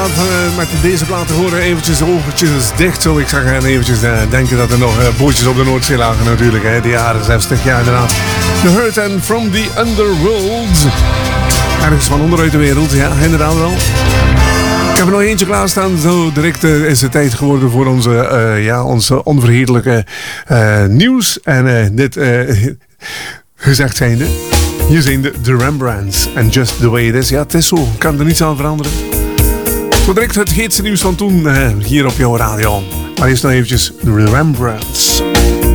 inderdaad met deze plaat te horen eventjes de oogjes dicht, zou ik zeggen. En eventjes denken dat er nog bootjes op de Noordzee lagen natuurlijk. Hè. De jaren 60, ja inderdaad. The Hurt and From The Underworld. Ergens van onderuit de wereld, ja inderdaad wel. Ik heb er nog eentje klaarstaan. Zo direct is het tijd geworden voor onze onvergetelijke nieuws. En dit gezegd zijnde. Hier zijn de Rembrandts. And Just The Way It Is. Ja, het is zo. Ik kan er niets aan veranderen. Zo direct het heetste nieuws van toen hier op jouw radio. Maar eerst nog eventjes de Rembrandts.